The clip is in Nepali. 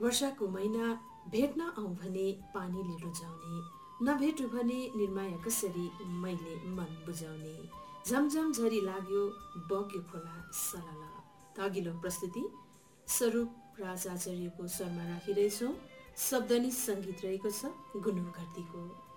वर्षाको महिना भेट्न आउँ भने पानीले रुझाउने, नभेटु भने निर्माया कसरी मैले मन बुझाउने। झमझम झरी लाग्यो बग्यो खोला सलल। अघिल्लो प्रस्तुति स्वरूप राज आचार्यको स्वरमा राखिरहेछौँ। शब्दनी सङ्गीत रहेको छ गुनु घरतीको।